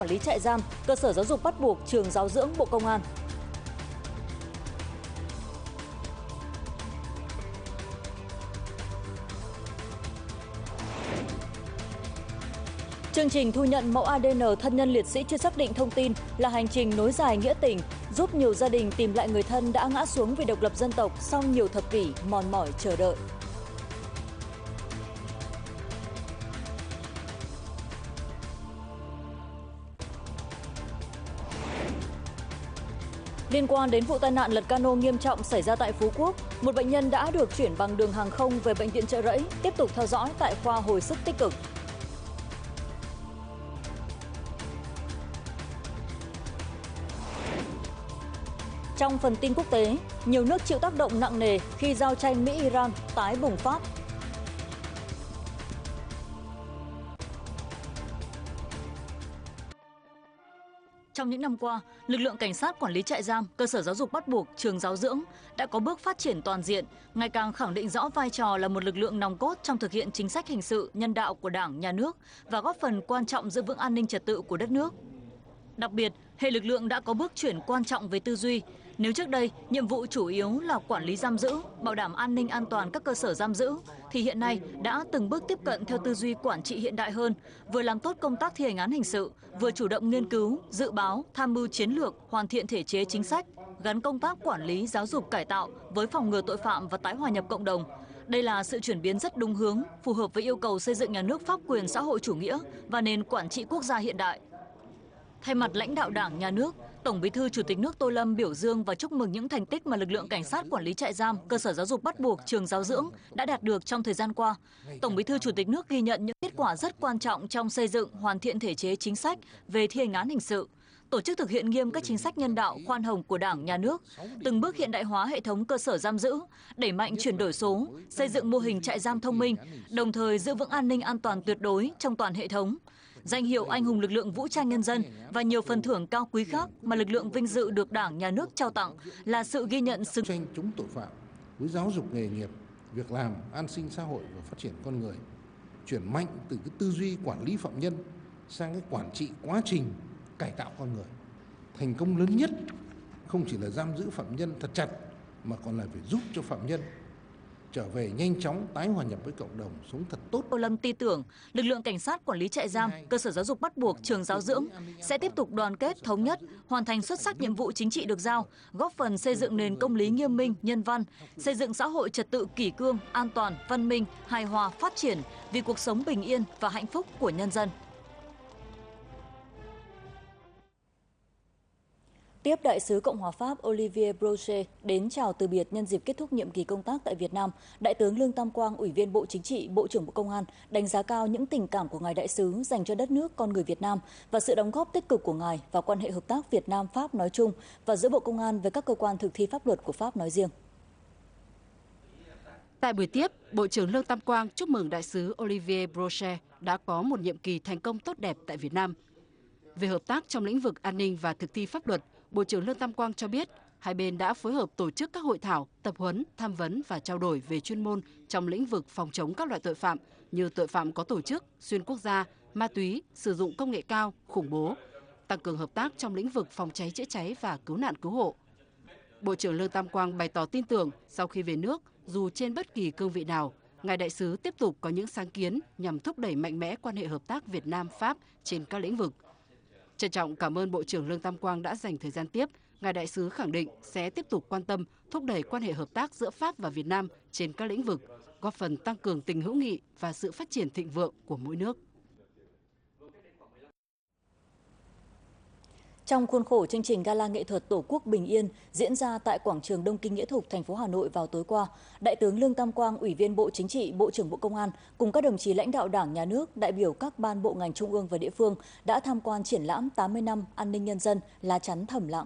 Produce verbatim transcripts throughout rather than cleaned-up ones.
Quản lý trại giam, cơ sở giáo dục bắt buộc, trường giáo dưỡng Bộ Công an. Chương trình thu nhận mẫu a đê en thân nhân liệt sĩ chưa xác định thông tin là hành trình nối dài nghĩa tình, giúp nhiều gia đình tìm lại người thân đã ngã xuống vì độc lập dân tộc sau nhiều thập kỷ mòn mỏi chờ đợi. Liên quan đến vụ tai nạn lật cano nghiêm trọng xảy ra tại Phú Quốc, một bệnh nhân đã được chuyển bằng đường hàng không về bệnh viện Chợ Rẫy, tiếp tục theo dõi tại khoa hồi sức tích cực. Trong phần tin quốc tế, nhiều nước chịu tác động nặng nề khi giao tranh Mỹ-Iran tái bùng phát. Trong những năm qua, lực lượng cảnh sát quản lý trại giam, cơ sở giáo dục bắt buộc, trường giáo dưỡng đã có bước phát triển toàn diện, ngày càng khẳng định rõ vai trò là một lực lượng nòng cốt trong thực hiện chính sách hình sự, nhân đạo của Đảng, Nhà nước và góp phần quan trọng giữ vững an ninh trật tự của đất nước. Đặc biệt, hệ lực lượng đã có bước chuyển quan trọng về tư duy. Nếu trước đây, nhiệm vụ chủ yếu là quản lý giam giữ, bảo đảm an ninh an toàn các cơ sở giam giữ, thì hiện nay đã từng bước tiếp cận theo tư duy quản trị hiện đại hơn, vừa làm tốt công tác thi hành án hình sự, vừa chủ động nghiên cứu, dự báo, tham mưu chiến lược, hoàn thiện thể chế chính sách, gắn công tác quản lý giáo dục cải tạo với phòng ngừa tội phạm và tái hòa nhập cộng đồng. Đây là sự chuyển biến rất đúng hướng, phù hợp với yêu cầu xây dựng nhà nước pháp quyền xã hội chủ nghĩa và nền quản trị quốc gia hiện đại. Thay mặt lãnh đạo Đảng, Nhà nước, Tổng Bí thư Chủ tịch nước Tô Lâm biểu dương và chúc mừng những thành tích mà lực lượng cảnh sát quản lý trại giam, cơ sở giáo dục bắt buộc, trường giáo dưỡng đã đạt được trong thời gian qua. Tổng Bí thư Chủ tịch nước ghi nhận những kết quả rất quan trọng trong xây dựng, hoàn thiện thể chế chính sách về thi hành án hình sự, tổ chức thực hiện nghiêm các chính sách nhân đạo, khoan hồng của Đảng, Nhà nước, từng bước hiện đại hóa hệ thống cơ sở giam giữ, đẩy mạnh chuyển đổi số, xây dựng mô hình trại giam thông minh, đồng thời giữ vững an ninh an toàn tuyệt đối trong toàn hệ thống. Danh hiệu Anh hùng lực lượng vũ trang nhân dân và nhiều phần thưởng cao quý khác mà lực lượng vinh dự được Đảng, Nhà nước trao tặng là sự ghi nhận xứng tranh chống tội phạm với giáo dục nghề nghiệp, việc làm, an sinh xã hội và phát triển con người, chuyển mạnh từ cái tư duy quản lý phạm nhân sang cái quản trị quá trình cải tạo con người. Thành công lớn nhất không chỉ là giam giữ phạm nhân thật chặt mà còn là phải giúp cho phạm nhân trở về nhanh chóng tái hòa nhập với cộng đồng, sống thật tốt. Tô Lâm tin tưởng lực lượng cảnh sát quản lý trại giam, cơ sở giáo dục bắt buộc, trường giáo dưỡng sẽ tiếp tục đoàn kết, thống nhất, hoàn thành xuất sắc nhiệm vụ chính trị được giao, góp phần xây dựng nền công lý nghiêm minh, nhân văn, xây dựng xã hội trật tự kỷ cương, an toàn, văn minh, hài hòa, phát triển vì cuộc sống bình yên và hạnh phúc của nhân dân. Tiếp đại sứ Cộng hòa Pháp Olivier Brochet đến chào từ biệt nhân dịp kết thúc nhiệm kỳ công tác tại Việt Nam, Đại tướng Lương Tam Quang, Ủy viên Bộ Chính trị, Bộ trưởng Bộ Công an, đánh giá cao những tình cảm của ngài đại sứ dành cho đất nước, con người Việt Nam và sự đóng góp tích cực của ngài vào quan hệ hợp tác Việt Nam-Pháp nói chung và giữa Bộ Công an với các cơ quan thực thi pháp luật của Pháp nói riêng. Tại buổi tiếp, Bộ trưởng Lương Tam Quang chúc mừng đại sứ Olivier Brochet đã có một nhiệm kỳ thành công tốt đẹp tại Việt Nam. Về hợp tác trong lĩnh vực an ninh và thực thi pháp luật, Bộ trưởng Lương Tam Quang cho biết hai bên đã phối hợp tổ chức các hội thảo, tập huấn, tham vấn và trao đổi về chuyên môn trong lĩnh vực phòng chống các loại tội phạm như tội phạm có tổ chức, xuyên quốc gia, ma túy, sử dụng công nghệ cao, khủng bố, tăng cường hợp tác trong lĩnh vực phòng cháy chữa cháy và cứu nạn cứu hộ. Bộ trưởng Lương Tam Quang bày tỏ tin tưởng sau khi về nước, dù trên bất kỳ cương vị nào, ngài đại sứ tiếp tục có những sáng kiến nhằm thúc đẩy mạnh mẽ quan hệ hợp tác Việt Nam-Pháp trên các lĩnh vực. Trân trọng cảm ơn Bộ trưởng Lương Tam Quang đã dành thời gian tiếp, ngài đại sứ khẳng định sẽ tiếp tục quan tâm thúc đẩy quan hệ hợp tác giữa Pháp và Việt Nam trên các lĩnh vực, góp phần tăng cường tình hữu nghị và sự phát triển thịnh vượng của mỗi nước. Trong khuôn khổ chương trình Gala nghệ thuật Tổ quốc bình yên diễn ra tại quảng trường Đông Kinh Nghĩa Thục, thành phố Hà Nội vào tối qua, Đại tướng Lương Tam Quang, Ủy viên Bộ Chính trị, Bộ trưởng Bộ Công an cùng các đồng chí lãnh đạo Đảng, Nhà nước, đại biểu các ban bộ ngành trung ương và địa phương đã tham quan triển lãm tám mươi năm An ninh nhân dân lá chắn thầm lặng.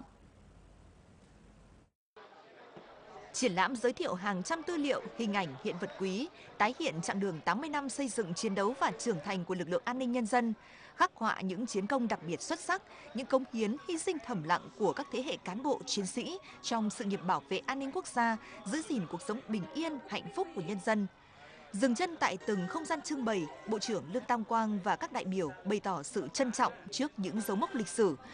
Triển lãm giới thiệu hàng trăm tư liệu, hình ảnh, hiện vật quý, tái hiện chặng đường tám mươi năm xây dựng, chiến đấu và trưởng thành của lực lượng an ninh nhân dân, khắc họa những chiến công đặc biệt xuất sắc, những cống hiến, hy sinh thầm lặng của các thế hệ cán bộ, chiến sĩ trong sự nghiệp bảo vệ an ninh quốc gia, giữ gìn cuộc sống bình yên, hạnh phúc của nhân dân. Dừng chân tại từng không gian trưng bày, Bộ trưởng Lương Tam Quang và các đại biểu bày tỏ sự trân trọng trước những dấu mốc lịch sử